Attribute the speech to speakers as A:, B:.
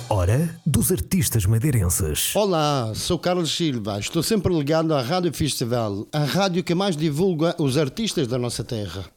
A: Hora dos artistas madeirenses.
B: Olá, sou Carlos Silva. Estou sempre ligado à Rádio Festival, a rádio que mais divulga os artistas da nossa terra.